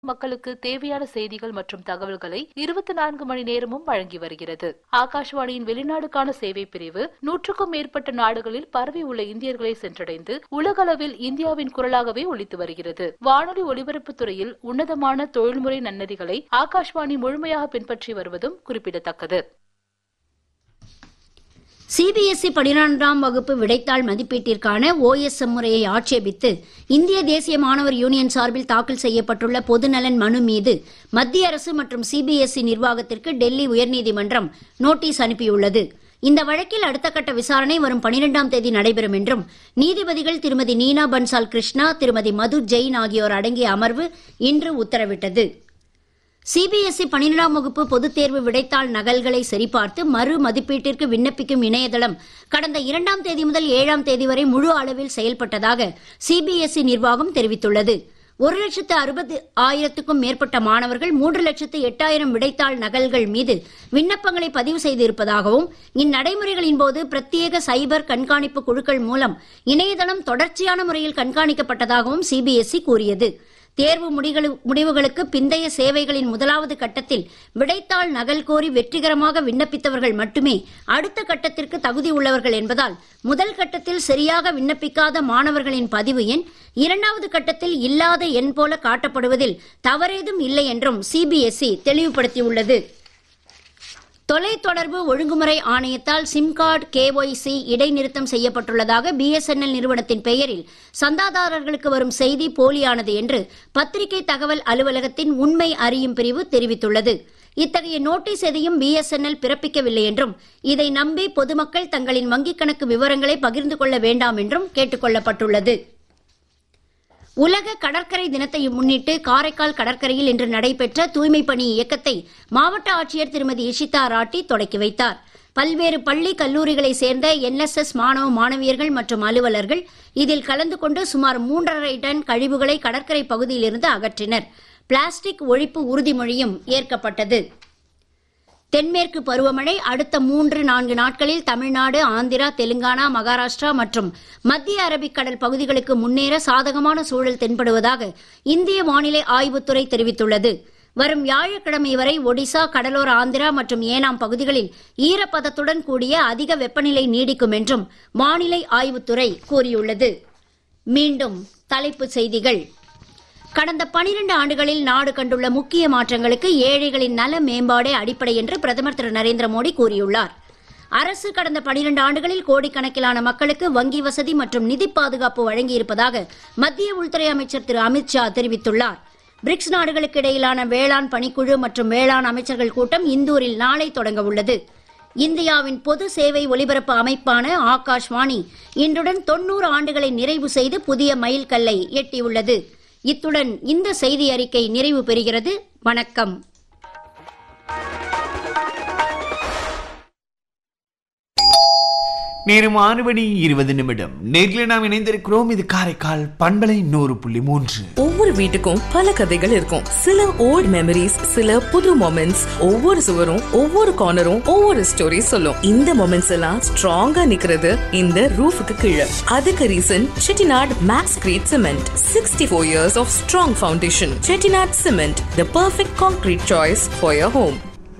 மக்களுக்கு தேவையான செய்திகள் மற்றும் தகவல்களை 24 மணி நேரமும் வழங்கி வருகிறது. ஆகாஷ்வாணியின் வெளிநாடுக்கான சேவை பிரிவு 100க்கும் மேற்பட்ட நாடுகளில் பரவி உள்ள இந்தியர்களை சென்றடைந்து உலகளவில் இந்தியாவின் குரலாகவே ஒலித்து வருகிறது. வானொலி ஒலிபரப்பு துறையில் உன்னதமான தொழில்முறை நன்னெறிகளை ஆகாஷ்வாணி முழுமையாக பின்பற்றி வருவதும் குறிப்பிடத்தக்கது. சிபிஎஸ்இ 12ஆம் வகுப்பு விடைத்தாள் மதிப்பீட்டிற்கான OSM முறையை ஆட்சேபித்து இந்திய தேசிய மாணவர் யூனியன் சார்பில் தாக்கல் செய்யப்பட்டுள்ள பொதுநலன் மனு மீது மத்திய அரசு மற்றும் சிபிஎஸ்இ நிர்வாகத்திற்கு டெல்லி உயர்நீதிமன்றம் நோட்டீஸ் அனுப்பியுள்ளது. இந்த வழக்கில் அடுத்த கட்ட விசாரணை வரும் 12ஆம் தேதி நடைபெறும் என்றும் நீதிபதிகள் திருமதி நீனா பன்சால் கிருஷ்ணா, திருமதி மது ஜெயின் ஆகியோர் அடங்கிய அமர்வு இன்று உத்தரவிட்டது. சிபிஎஸ்இ 12ஆம் வகுப்பு பொதுத் தேர்வு விடைத்தாள் நகல்களை சரிபார்த்து மறு மதிப்பீட்டிற்கு விண்ணப்பிக்கும் இணையதளம் கடந்த 2ஆம் தேதி முதல் 7ஆம் தேதி வரை முழு அளவில் செயல்பட்டதாக சிபிஎஸ்இ நிர்வாகம் தெரிவித்துள்ளது. 1,60,000க்கும் மேற்பட்ட மாணவர்கள் 3,08,000 விடைத்தாள் நகல்கள் மீது விண்ணப்பங்களை பதிவு செய்திருப்பதாகவும் இந்நடைமுறைகளின் போது பிரத்யேக சைபர் கண்காணிப்பு குழுக்கள் மூலம் இணையதளம் தொடர்ச்சியான முறையில் கண்காணிக்கப்பட்டதாகவும் சிபிஎஸ்இ கூறியது. தேர்வு முடிவுகளுக்கு பிந்தைய சேவைகளின் முதலாவது கட்டத்தில் விடைத்தாள் நகல் கோரி வெற்றிகரமாக விண்ணப்பித்தவர்கள் மட்டுமே அடுத்த கட்டத்திற்கு தகுதி உள்ளவர்கள் என்பதால் முதல் கட்டத்தில் சரியாக விண்ணப்பிக்காத மாணவர்களின் பதிவு எண் 2வது கட்டத்தில் இல்லாத எண் போல காட்டப்படுவதில் தவறேதும் இல்லை என்றும் சிபிஎஸ்இ தெளிவுபடுத்தியுள்ளது. தொலைத்தொடர்பு ஒழுங்குமுறை ஆணையத்தால் சிம் கார்டு KYC இடைநிறுத்தம் செய்யப்பட்டுள்ளதாக BSNL நிறுவனத்தின் பெயரில் சந்தாதாரர்களுக்கு வரும் செய்தி போலியானது என்று பத்திரிகை தகவல் அலுவலகத்தின் உண்மை அறியும் பிரிவு தெரிவித்துள்ளது. இத்தகைய நோட்டீஸ் எதையும் BSNL பிறப்பிக்கவில்லை என்றும் இதை நம்பி பொதுமக்கள் தங்களின் வங்கிக் கணக்கு விவரங்களை பகிர்ந்து கொள்ள வேண்டாம் என்றும் கேட்டுக் கொள்ளப்பட்டுள்ளது. உலக கடற்கரை தினத்தை முன்னிட்டு காரைக்கால் கடற்கரையில் இன்று நடைபெற்ற தூய்மை பணி இயக்கத்தை மாவட்ட ஆட்சியர் திருமதி இஷிதா ராட்டி தொடக்கி வைத்தார். பல்வேறு பள்ளி கல்லூரிகளை சேர்ந்த NSS மாணவ மாணவியர்கள் மற்றும் அலுவலர்கள் இதில் கலந்து கொண்டு சுமார் 3.5 டன் கழிவுகளை கடற்கரை பகுதியிலிருந்து அகற்றினர். பிளாஸ்டிக் ஒழிப்பு உறுதிமொழியும் ஏற்கப்பட்டது. தென்மேற்கு பருவமழை அடுத்த 3-4 நாட்களில் தமிழ்நாடு, ஆந்திரா, தெலுங்கானா, மகாராஷ்டிரா மற்றும் மத்திய அரபிக்கடல் பகுதிகளுக்கு முன்னேற சாதகமான சூழல் தென்படுவதாக இந்திய வானிலை ஆய்வுத்துறை தெரிவித்துள்ளது. வரும் வியாழக்கிழமை வரை ஒடிசா, கடலோர ஆந்திரா மற்றும் ஏனாம் பகுதிகளில் ஈரப்பதத்துடன் கூடிய அதிக வெப்பநிலை நீடிக்கும் என்றும் வானிலை ஆய்வுத்துறை கூறியுள்ளது. மீண்டும் தலைப்புச் செய்திகள். கடந்த 12 ஆண்டுகளில் நாடு கண்டுள்ள முக்கிய மாற்றங்களுக்கு ஏழைகளின் நல மேம்பாடே அடிப்படை என்று பிரதமர் திரு நரேந்திர மோடி கூறியுள்ளார். அரசு கடந்த 12 ஆண்டுகளில் கோடிக்கணக்கிலான மக்களுக்கு வங்கி வசதி மற்றும் நிதி பாதுகாப்பு வழங்கியிருப்பதாக மத்திய உள்துறை அமைச்சர் திரு அமித்ஷா தெரிவித்துள்ளார். பிரிக்ஸ் நாடுகளுக்கு இடையிலான வேளாண் பணிக்குழு மற்றும் வேளாண் அமைச்சர்கள் கூட்டம் இந்தூரில் நாளை தொடங்க உள்ளது. இந்தியாவின் பொது சேவை ஒலிபரப்பு அமைப்பான ஆகாஷ்வாணி இன்றுடன் 90 ஆண்டுகளை நிறைவு செய்து புதிய மைல்கல்லை எட்டியுள்ளது. இத்துடன் இந்த செய்தி அறிக்கை நிறைவு பெறுகிறது. வணக்கம். நேரம் 6:20. நேரில் நாம் இணைந்திருக்கிறோம். இது காரைக்கால் பண்பலை 100.3. ஒவ்வொரு வீட்டுக்கும் பல கதைகள் இருக்கும். சில ஓல்ட் மெமரிஸ், சில புது மொமெண்ட்ஸ். ஒவ்வொரு சுவரும் ஒவ்வொரு கார்னரும் ஒவ்வொரு ஸ்டோரி சொல்லும். இந்த மொமெண்ட்ஸ் எல்லாம் ஸ்ட்ராங்கா நிக்கிறது இந்த ரூஃபுக்கு கீழே. அதுக்கு reason Chettinad maths great cement. 64 years of strong foundation. Chettinad Cement, the perfect concrete choice for your home.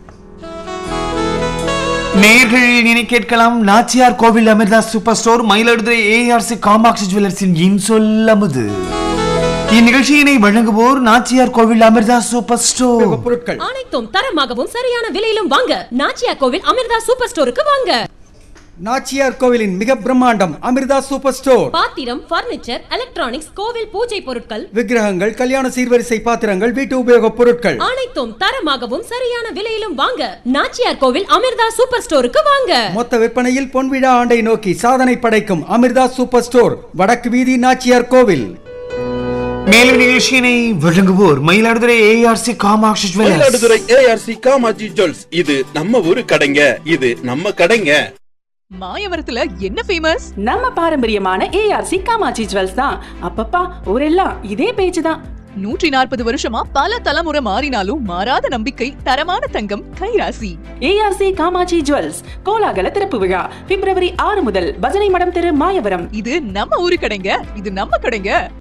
நேர்களில் இனி கேட்கலாம் நாச்சியார் கோவில் Amrita super store, Mayiladuthurai ARC Kamakshi ஜுவல்லர்ஸின் இன்சொல்லமுது. இந்நிகழ்ச்சியினை வழங்குவோர் நாச்சியார் கோவில் அமிர்தா சூப்பர் ஸ்டோர். பொருட்கள் அனைத்தும் தரமாகவும் சரியான விலையிலும் வாங்க நாச்சியார் கோவில் அமிர்தா சூப்பர் ஸ்டோருக்கு வாங்க. நாச்சியார் கோவிலின் மிக பிரம்மாண்டம் அமிர்தா சூப்பர் ஸ்டோர். பாத்திரம், பர்னிச்சர், எலக்ட்ரானிக்ஸ், கோவில் பூஜை பொருட்கள், விக்கிரகங்கள், கல்யாண சீர்வரிசை பாத்திரங்கள், வீட்டு உபயோக பொருட்கள் அனைத்தும் தரமாகவும் சரியான விலையிலும் வாங்க நாச்சியார் கோவில் அமிர்தா சூப்பர் ஸ்டோருக்கு வாங்க. மொத்த விற்பனையில் பொன்விழா ஆண்டை நோக்கி சாதனை படைக்கும் அமிர்தா சூப்பர் ஸ்டோர், வடக்கு வீதி, நாச்சியார் கோவில். மேலும் நிகழ்ச்சியினை வழங்குவோர் Mayiladuthurai ARC Kamakshi jewellers. Mayiladuthurai ARC Kamakshi jewels. இது நம்ம ஊரு கடைங்க, இது நம்ம கடைங்க. மாயவரத்துல என்ன ஃபேமஸ்? நம்ம பாரம்பரியமான ARC காமாட்சி ஜுவல்ஸ் தான். அப்பப்பா ஊரெல்லாம் இதே பேச்சு தான். 140 வருஷமா பல தலைமுறை மாறினாலும் மாறாத நம்பிக்கை, தரமான தங்கம், கைராசி. ARC காமாட்சி ஜுவல்ஸ் கோலாகல திறப்பு விழா February 6 முதல் பஜனை மடம் தெரு, மாயவரம். இது நம்ம ஊரு கடைங்க, இது நம்ம கடைங்க.